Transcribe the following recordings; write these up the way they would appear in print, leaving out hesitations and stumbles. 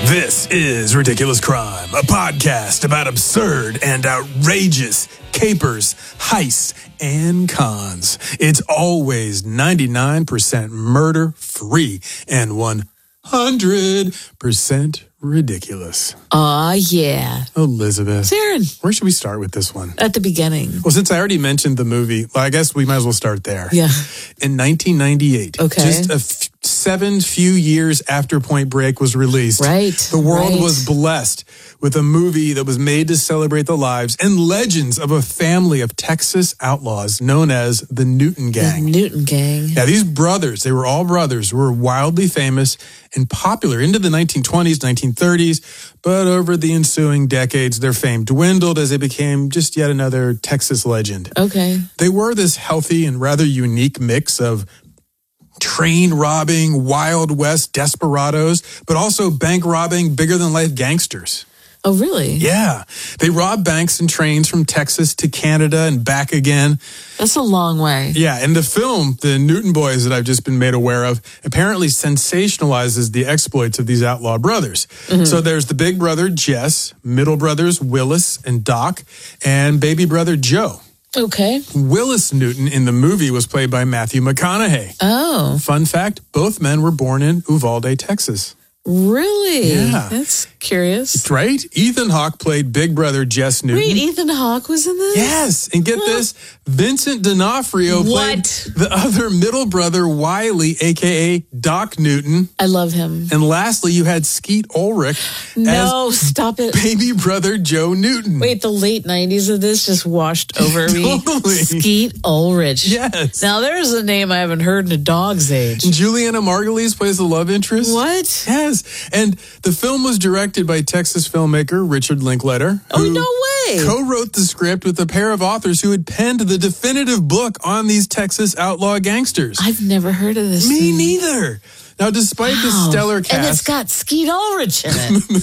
This is Ridiculous Crime, a podcast about absurd and outrageous capers, heists, and cons. It's always 99% murder-free and 100% ridiculous. Aw, yeah. Elizabeth. Saren. Where should we start with this one? At the beginning. Well, since I already mentioned the movie, well, I guess we might as well start there. Yeah. In 1998, Okay. just a few years after Point Break was released, Right, the world right. was blessed with a movie that was made to celebrate the lives and legends of a family of Texas outlaws known as the Newton Gang. The Newton Gang. Now, these brothers, they were all brothers, were wildly famous and popular into the 1920s, 1930s, but over the ensuing decades, their fame dwindled as they became just yet another Texas legend. Okay. They were this healthy and rather unique mix of train robbing, Wild West desperados, but also bank robbing, bigger than life gangsters. Oh, really? Yeah. They robbed banks and trains from Texas to Canada and back again. That's a long way. Yeah, and the film, The Newton Boys, that I've just been made aware of, apparently sensationalizes the exploits of these outlaw brothers. So there's the big brother, Jess, middle brothers, Willis and Doc, and baby brother, Joe. Okay. Willis Newton in the movie was played by Matthew McConaughey. Oh, Fun fact, both men were born in Uvalde, Texas. really? Yeah. That's curious. Right? Ethan Hawke played big brother Jess Newton. Wait, Ethan Hawke was in this? Yes, and get this, Vincent D'Onofrio played What? the other middle brother, Wiley, a.k.a. Doc Newton. I love him. And lastly, you had Skeet Ulrich No, as stop it. baby brother Joe Newton. Wait, the late 90s of this just washed over me. Totally. Skeet Ulrich. Yes. Now, there's a name I haven't heard in a dog's age. And Juliana Margulies plays the love interest. What? Yes. And the film was directed by Texas filmmaker Richard Linklater. Oh, who no way. co-wrote the script with a pair of authors who had penned the definitive book on these Texas outlaw gangsters. I've never heard of this Me thing. neither. Now, despite the stellar cast... And it's got Skeet Ulrich in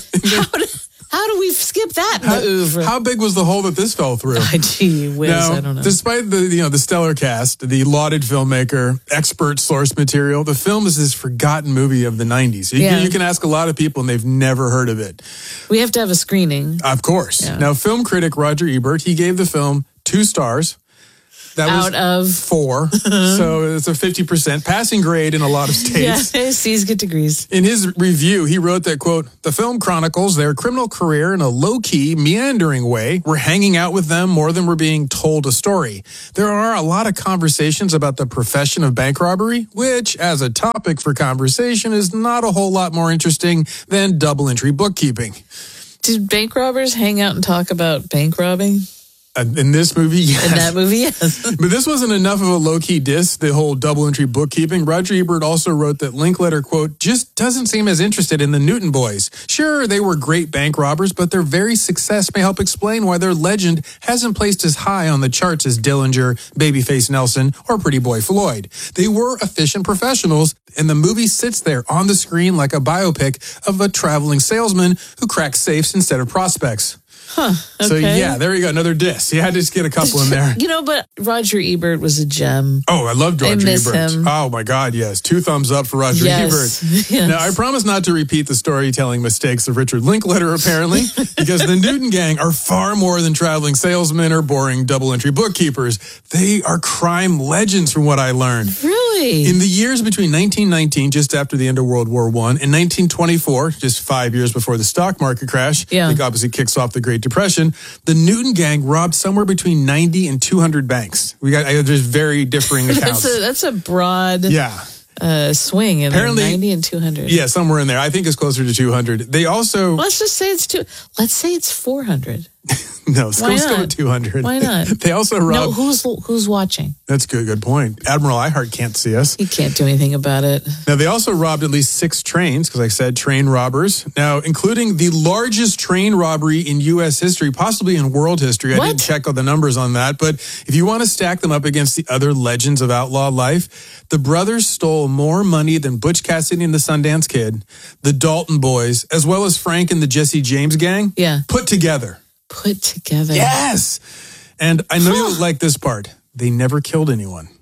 it. How do we skip that in the oeuvre? How big was the hole that this fell through? Gee whiz, Now, I don't know. despite the stellar cast, the lauded filmmaker, expert source material, the film is this forgotten movie of the 90s. You can ask a lot of people and they've never heard of it. We have to have a screening. Of course. Yeah. Now, film critic Roger Ebert, he gave the film 2 stars. That Out was of 4. So it's a 50% passing grade in a lot of states. Yeah, C's get degrees. In his review, he wrote that, quote, the film chronicles their criminal career in a low-key, meandering way. We're hanging out with them more than we're being told a story. There are a lot of conversations about the profession of bank robbery, which, as a topic for conversation, is not a whole lot more interesting than double-entry bookkeeping. Did bank robbers hang out and talk about bank robbing? In this movie, yes. In that movie, yes. But this wasn't enough of a low-key diss, the whole double-entry bookkeeping. Roger Ebert also wrote that Linklater, quote, just doesn't seem as interested in the Newton boys. Sure, they were great bank robbers, but their very success may help explain why their legend hasn't placed as high on the charts as Dillinger, Babyface Nelson, or Pretty Boy Floyd. They were efficient professionals, and the movie sits there on the screen like a biopic of a traveling salesman who cracks safes instead of prospects. Huh. Okay. So, yeah, there you go. Another diss. You had to just get a couple in there. You know, but Roger Ebert was a gem. Oh, I loved Roger miss Ebert. him. Oh, my God, yes. 2 thumbs up for Roger Yes. Ebert. Yes. Now, I promise not to repeat the storytelling mistakes of Richard Linklater, apparently, because the Newton Gang are far more than traveling salesmen or boring double-entry bookkeepers. They are crime legends, from what I learned. Really? In the years between 1919, just after the end of World War I, and 1924, just 5 years before the stock market crash, Yeah. the opposite kicks off the Great Depression, the Newton Gang robbed somewhere between 90 and 200 banks. There's very differing accounts. That's a broad Yeah. swing in Apparently- 90 and 200. Yeah, somewhere in there. I think it's closer to 200. They also... Let's just say let's say it's 400. No, Why let's go not? with 200. Why not? They also No, robbed... who's watching? That's good point. Admiral Earhart can't see us. He can't do anything about it. Now, they also robbed at least 6 trains, because I said train robbers. Now, including the largest train robbery in U.S. history, possibly in world history. I What? didn't check all the numbers on that. But if you want to stack them up against the other legends of outlaw life, the brothers stole more money than Butch Cassidy and the Sundance Kid, the Dalton Boys, as well as Frank and the Jesse James Gang, Yeah. put together. Put together. Yes! And I know you'll like this part. They never killed anyone.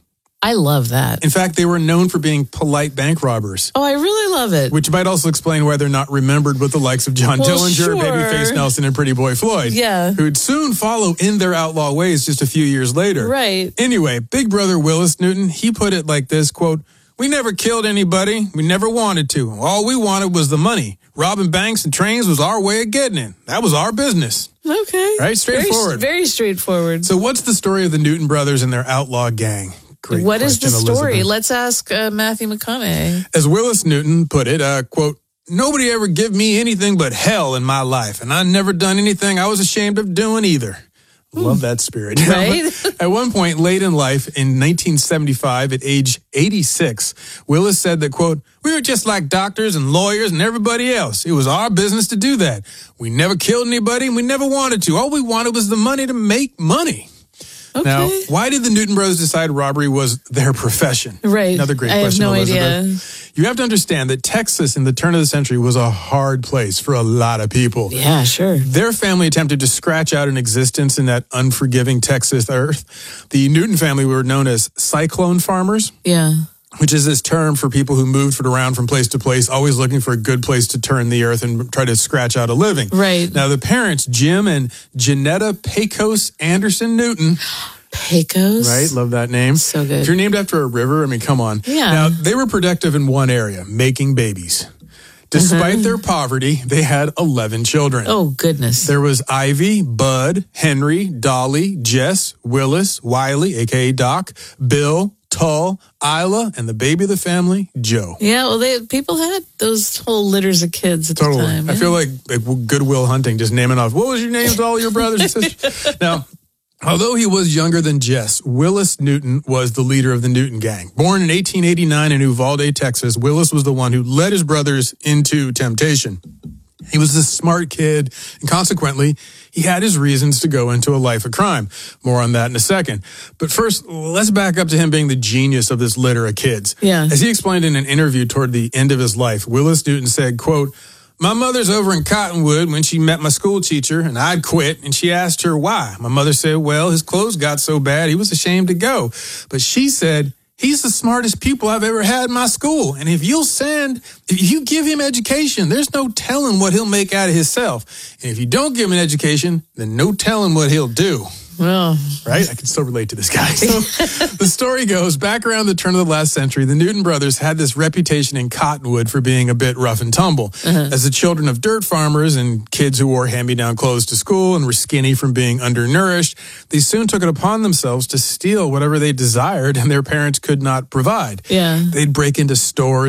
I love that. In fact, they were known for being polite bank robbers. Oh, I really love it. Which might also explain why they're not remembered with the likes of John Dillinger, sure. Babyface Nelson, and Pretty Boy Floyd. Yeah. Who'd soon follow in their outlaw ways just a few years later. Right. Anyway, Big Brother Willis Newton, he put it like this, quote, "We never killed anybody. We never wanted to. All we wanted was the money. Robbing banks and trains was our way of getting it. That was our business." Okay. Right? Straightforward. Very straightforward. So what's the story of the Newton brothers and their outlaw gang? Great What is the question, story? Elizabeth. Let's ask Matthew McConaughey. As Willis Newton put it, quote, "Nobody ever give me anything but hell in my life, and I never done anything I was ashamed of doing either." Love that spirit. Right? At one point late in life, in 1975, at age 86, Willis said that, quote, "We were just like doctors and lawyers and everybody else. It was our business to do that. We never killed anybody, and we never wanted to. All we wanted was the money to make money." Okay. Now, why did the Newton brothers decide robbery was their profession? Right. Another great I have question, no Elizabeth. idea. You have to understand that Texas in the turn of the century was a hard place for a lot of people. Yeah, sure. Their family attempted to scratch out an existence in that unforgiving Texas earth. The Newton family were known as cyclone farmers, Yeah. which is this term for people who moved around from place to place, always looking for a good place to turn the earth and try to scratch out a living. Right. Now, the parents, Jim and Janetta Pecos Anderson Newton, Pecos. right? Love that name. So good. If you're named after a river, I mean, come on. Yeah. Now, they were productive in one area, making babies. Despite their poverty, they had 11 children. Oh, goodness. There was Ivy, Bud, Henry, Dolly, Jess, Willis, Wiley, a.k.a. Doc, Bill, Tull, Isla, and the baby of the family, Joe. Yeah, well, people had those whole litters of kids at Totally. the time. I feel like Goodwill Hunting, just naming off, what was your name to all your brothers and sisters? Now, although he was younger than Jess, Willis Newton was the leader of the Newton gang. Born in 1889 in Uvalde, Texas, Willis was the one who led his brothers into temptation. He was a smart kid, and consequently, he had his reasons to go into a life of crime. More on that in a second. But first, let's back up to him being the genius of this litter of kids. Yeah. As he explained in an interview toward the end of his life, Willis Newton said, quote, "My mother's over in Cottonwood when she met my school teacher, and I'd quit, and she asked her why. My mother said, well, his clothes got so bad, he was ashamed to go. But she said, he's the smartest pupil I've ever had in my school, and if you give him education, there's no telling what he'll make out of himself. And if you don't give him an education, then no telling what he'll do." Well, Right? I can still relate to this guy. So the story goes, back around the turn of the last century, the Newton brothers had this reputation in Cottonwood for being a bit rough and tumble. As the children of dirt farmers and kids who wore hand-me-down clothes to school and were skinny from being undernourished, they soon took it upon themselves to steal whatever they desired and their parents could not provide. yeah. They'd break into stores